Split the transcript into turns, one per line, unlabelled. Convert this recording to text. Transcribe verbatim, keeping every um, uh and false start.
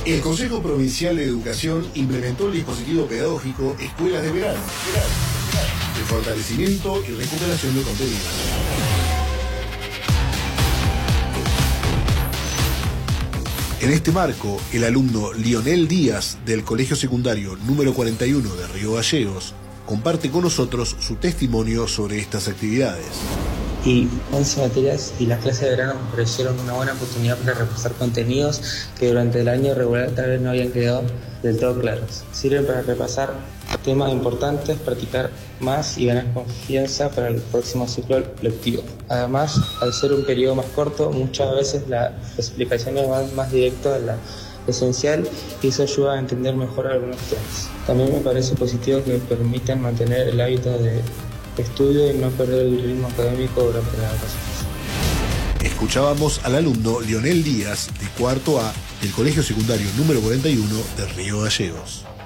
El Consejo Provincial de Educación implementó el dispositivo pedagógico Escuelas de Verano, de fortalecimiento y recuperación de contenidos. En este marco, el alumno Lionel Díaz del Colegio Secundario número cuarenta y uno de Río Gallegos comparte con nosotros su testimonio sobre estas actividades.
Y once materias y las clases de verano me parecieron una buena oportunidad para repasar contenidos que durante el año regular tal vez no habían quedado del todo claros. Sirven para repasar temas importantes, practicar más y ganar confianza para el próximo ciclo lectivo. Además, al ser un periodo más corto, muchas veces la explicación van más directo a la esencial y eso ayuda a entender mejor algunos temas. También me parece positivo que permitan mantener el hábito de estudio y no perder el ritmo académico durante la vacaciones.
Escuchábamos al alumno Lionel Díaz, de cuarto A, del Colegio Secundario número cuarenta y uno de Río Gallegos.